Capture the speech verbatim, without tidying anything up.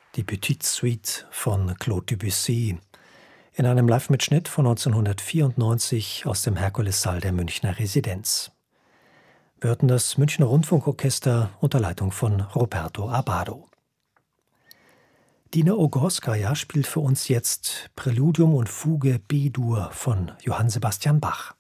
die Petite Suite von Claude Debussy, in einem Live-Mitschnitt von neunzehnhundertvierundneunzig aus dem Herkulessaal der Münchner Residenz. Wir hörten das Münchner Rundfunkorchester unter Leitung von Roberto Abbado. Dina Ogorskaya spielt für uns jetzt Präludium und Fuge B-Dur von Johann Sebastian Bach.